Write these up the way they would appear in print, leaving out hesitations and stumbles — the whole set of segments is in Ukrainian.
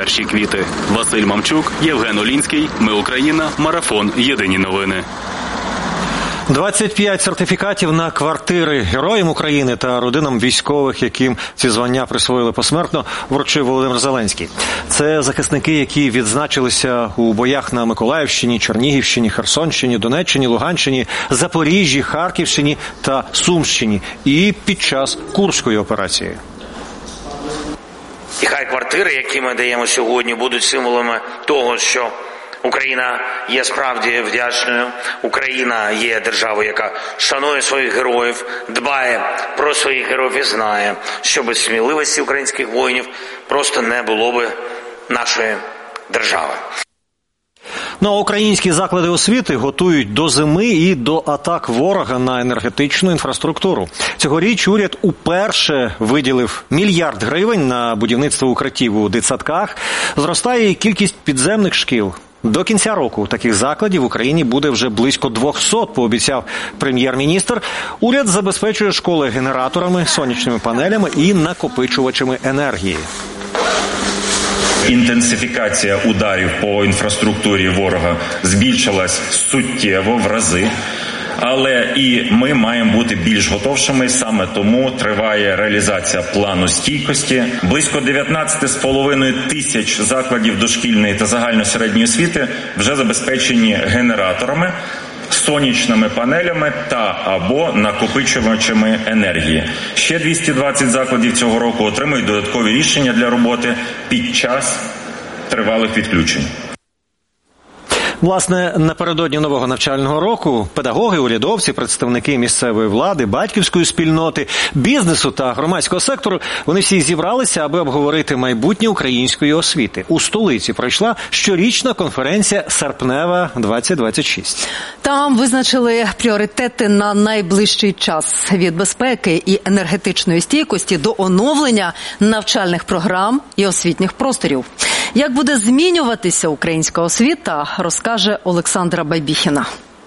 перші квіти. Василь Мамчук, Євген Олінський. Ми Україна. Марафон. Єдині новини. 25 сертифікатів на квартири героям України та родинам військових, яким ці звання присвоїли посмертно, вручив Володимир Зеленський. Це захисники, які відзначилися у боях на Миколаївщині, Чернігівщині, Херсонщині, Донеччині, Луганщині, Запоріжжі, Харківщині та Сумщині і під час Курської операції. І хай квартири, які ми даємо сьогодні, будуть символами того, що Україна є справді вдячною. Україна є державою, яка шанує своїх героїв, дбає про своїх героїв і знає, що без сміливості українських воїнів просто не було би нашої держави. Ну, а українські заклади освіти готують до зими і до атак ворога на енергетичну інфраструктуру. Цьогоріч уряд уперше виділив $1 мільярд на будівництво укриттів у дитсадках. Зростає і кількість підземних шкіл. До кінця року таких закладів в Україні буде вже близько 200, пообіцяв прем'єр-міністр. Уряд забезпечує школи генераторами, сонячними панелями і накопичувачами енергії. Інтенсифікація ударів по інфраструктурі ворога збільшилась суттєво в рази. Але і ми маємо бути більш готовшими, саме тому триває реалізація плану стійкості. Близько 19,5 тисяч закладів дошкільної та загальносередньої освіти вже забезпечені генераторами, сонячними панелями та або накопичувачами енергії. Ще 220 закладів цього року отримують додаткові рішення для роботи під час тривалих відключень. Власне, напередодні нового навчального року педагоги, урядовці, представники місцевої влади, батьківської спільноти, бізнесу та громадського сектору, вони всі зібралися, аби обговорити майбутнє української освіти. У столиці пройшла щорічна конференція «Серпнева-2026». Там визначили пріоритети на найближчий час – від безпеки і енергетичної стійкості до оновлення навчальних програм і освітніх просторів. Як буде змінюватися українська освіта, розкаже Олександра Байбіхіна.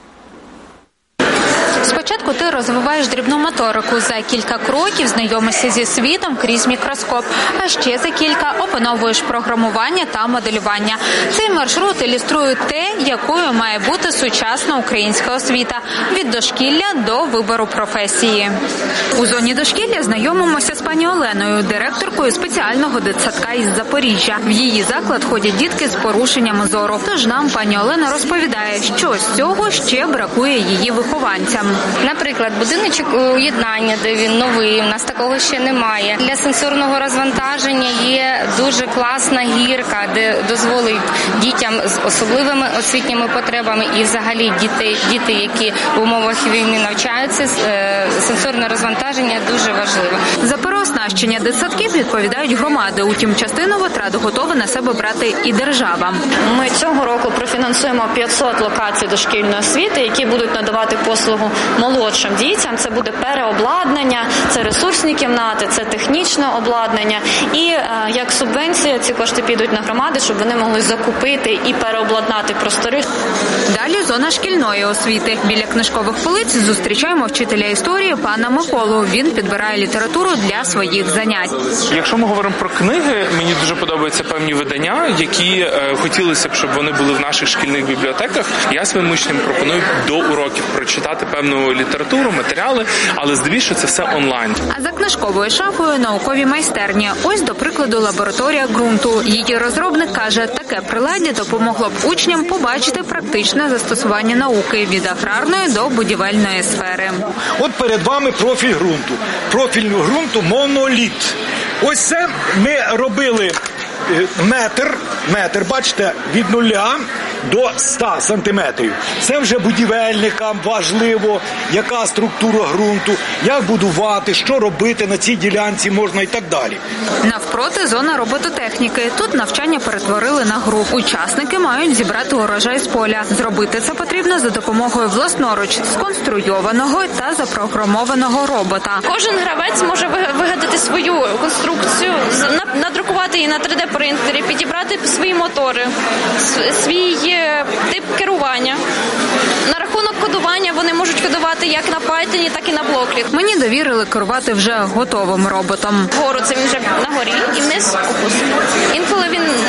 Спочатку ти розвиваєш дрібну моторику, за кілька кроків знайомишся зі світом крізь мікроскоп, а ще за кілька опановуєш програмування та моделювання. Цей маршрут ілюструє те, якою має бути сучасна українська освіта – від дошкілля до вибору професії. У зоні дошкілля знайомимося з пані Оленою, директоркою спеціального дитсадка із Запоріжжя. В її заклад ходять дітки з порушеннями зору. Тож нам пані Олена розповідає, що з цього ще бракує її вихованцям. Наприклад, будиночок уєднання, де він новий, у нас такого ще немає. Для сенсорного розвантаження є дуже класна гірка, де дозволить дітям з особливими освітніми потребами і взагалі діти, які в умовах війни навчаються, сенсорне розвантаження дуже важливе. За переоснащення дитсадків відповідають громади, утім частину витрат готова на себе брати і держава. Ми цього року профінансуємо 500 локацій дошкільної освіти, які будуть надавати послугу молодшим дітям. Це буде переобладнання, це ресурсні кімнати, це технічне обладнання. І як субвенція ці кошти підуть на громади, щоб вони могли закупити і переобладнати простори. Далі зона шкільної освіти. Біля книжкових полиць зустрічаємо вчителя історії пана Миколу. Він підбирає літературу для своїх занять. Якщо ми говоримо про книги, мені дуже подобаються певні видання, які хотілося б, щоб вони були в наших шкільних бібліотеках. Я своїм учням пропоную до уроків прочитати певну літературу, матеріали, але здебільшого це все онлайн. А за книжковою шафою наукові майстерні. Ось, до прикладу, лабораторія ґрунту. Її розробник каже, таке приладдя допомогло б учням побачити практичне застосування науки від аграрної до будівельної сфери. От перед вами профіль ґрунту. Профіль ґрунту моноліт. Ось це ми робили метр, бачите, від 0 до 100 сантиметрів. Це вже будівельникам важливо, яка структура ґрунту, як будувати, що робити на цій ділянці можна і так далі. Навпроти зона робототехніки. Тут навчання перетворили на гру. Учасники мають зібрати урожай з поля. Зробити це потрібно за допомогою власноруч сконструйованого та запрограмованого робота. Кожен гравець може вигадати свою конструкцію, надрукувати її на 3D-принтері, підібрати свої мотори, свій тип керування. На рахунок кодування вони можуть кодувати як на Python, так і на Blockly. Мені довірили керувати вже готовим роботом. Вгору це він вже на горі і вниз опустимо. Інколи він